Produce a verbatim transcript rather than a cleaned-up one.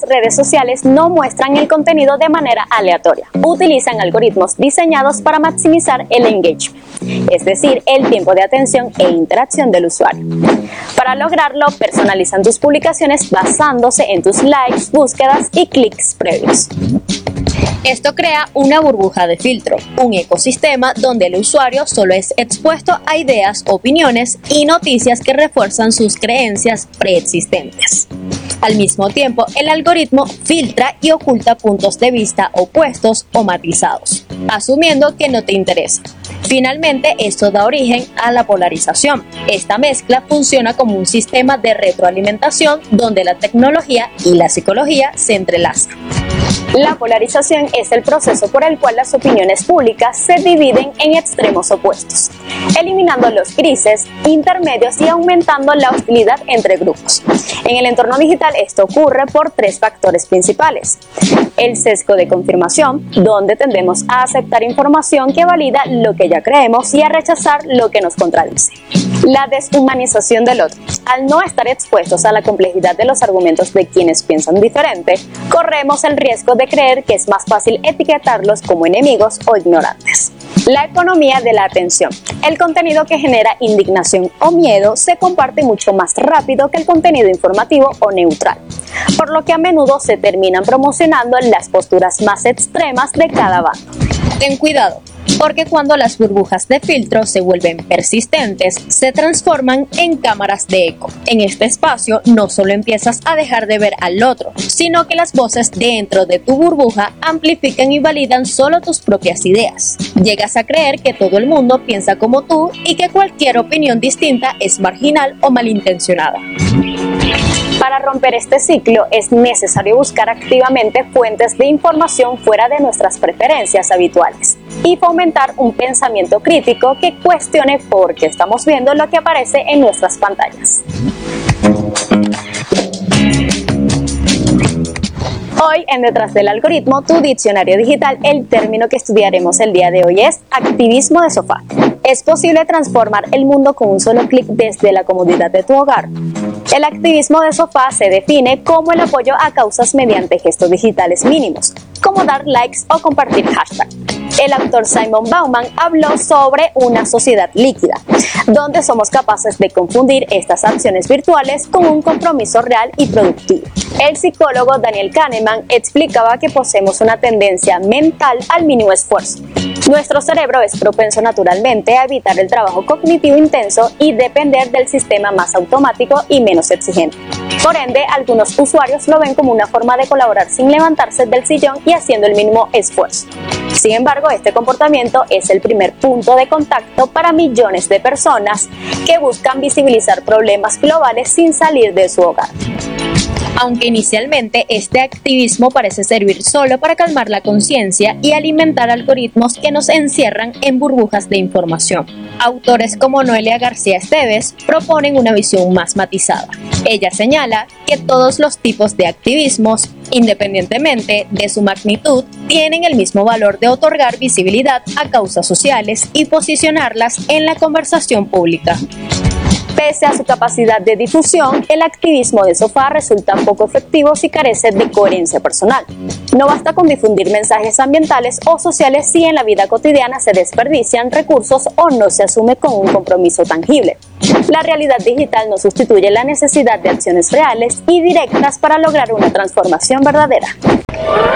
redes sociales no muestran el contenido de manera aleatoria. Utilizan algoritmos diseñados para maximizar el engagement, es decir, el tiempo de atención e interacción del usuario. Para lograrlo, personalizan tus publicaciones basándose en tus likes, búsquedas y clics previos. Esto crea una burbuja de filtro, un ecosistema donde el usuario solo es expuesto a ideas, opiniones y noticias que refuerzan sus creencias preexistentes. Al mismo tiempo, el algoritmo filtra y oculta puntos de vista opuestos o matizados, asumiendo que no te interesa. Finalmente, esto da origen a la polarización. Esta mezcla funciona como un sistema de retroalimentación donde la tecnología y la psicología se entrelazan. La polarización es el proceso por el cual las opiniones públicas se dividen en extremos opuestos, eliminando los grises, intermedios y aumentando la hostilidad entre grupos. En el entorno digital esto ocurre por tres factores principales. El sesgo de confirmación, donde tendemos a aceptar información que valida lo que ya creemos y a rechazar lo que nos contradice. La deshumanización del otro. Al no estar expuestos a la complejidad de los argumentos de quienes piensan diferente, corremos el riesgo de creer que es más fácil etiquetarlos como enemigos o ignorantes. La economía de la atención. El contenido que genera indignación o miedo se comparte mucho más rápido que el contenido informativo o neutral, por lo que a menudo se terminan promocionando las posturas más extremas de cada bando. Ten cuidado, porque cuando las burbujas de filtro se vuelven persistentes, se transforman en cámaras de eco. En este espacio no solo empiezas a dejar de ver al otro, sino que las voces dentro de tu burbuja amplifican y validan solo tus propias ideas. Llegas a creer que todo el mundo piensa como tú y que cualquier opinión distinta es marginal o malintencionada. Para romper este ciclo es necesario buscar activamente fuentes de información fuera de nuestras preferencias habituales y fomentar un pensamiento crítico que cuestione por qué estamos viendo lo que aparece en nuestras pantallas. Hoy en Detrás del Algoritmo, tu diccionario digital, el término que estudiaremos el día de hoy es activismo de sofá. ¿Es posible transformar el mundo con un solo clic desde la comodidad de tu hogar? El activismo de sofá se define como el apoyo a causas mediante gestos digitales mínimos, como dar likes o compartir hashtag. El autor Simon Bauman habló sobre una sociedad líquida, donde somos capaces de confundir estas acciones virtuales con un compromiso real y productivo. El psicólogo Daniel Kahneman explicaba que poseemos una tendencia mental al mínimo esfuerzo. Nuestro cerebro es propenso naturalmente a evitar el trabajo cognitivo intenso y depender del sistema más automático y menos exigente. Por ende, algunos usuarios lo ven como una forma de colaborar sin levantarse del sillón y haciendo el mínimo esfuerzo. Sin embargo, este comportamiento es el primer punto de contacto para millones de personas que buscan visibilizar problemas globales sin salir de su hogar. Aunque inicialmente este activismo parece servir solo para calmar la conciencia y alimentar algoritmos que nos encierran en burbujas de información. Autores como Noelia García Esteves proponen una visión más matizada. Ella señala que todos los tipos de activismos, independientemente de su magnitud, tienen el mismo valor de otorgar visibilidad a causas sociales y posicionarlas en la conversación pública. Pese a su capacidad de difusión, el activismo de sofá resulta poco efectivo si carece de coherencia personal. No basta con difundir mensajes ambientales o sociales si en la vida cotidiana se desperdician recursos o no se asume con un compromiso tangible. La realidad digital no sustituye la necesidad de acciones reales y directas para lograr una transformación verdadera.